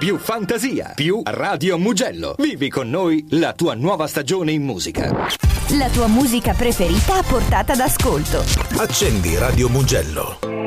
più fantasia, più Radio Mugello. Vivi con noi la tua nuova stagione in musica. La tua musica preferita a portata d'ascolto. Accendi Radio Mugello.